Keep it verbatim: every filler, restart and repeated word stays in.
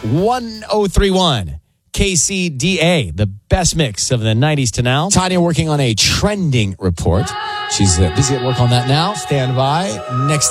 one oh three point one K C D A, the best mix of the nineties to now. Tanya working on a trending report. She's uh, busy at work on that now. Stand by. Next